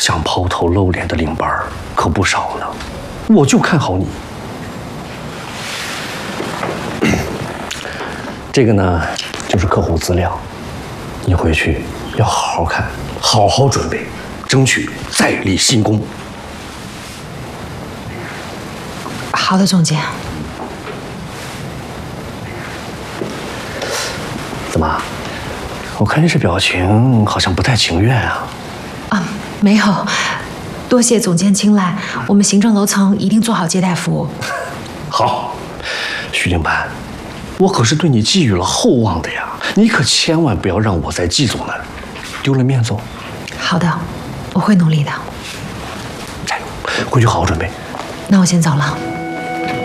想抛头露脸的领班可不少呢，我就看好你。这个呢，就是客户资料，你回去要好好看，好好准备，争取再立新功。 好的，总监。 怎么？我看你这表情好像不太情愿啊。 啊，没有，多谢总监青睐，我们行政楼层一定做好接待服务。 好，徐领班，我可是对你寄予了厚望的呀，你可千万不要让我在季总那儿丢了面子哦。 好的，我会努力的。 加油，回去好好准备。 那我先走了。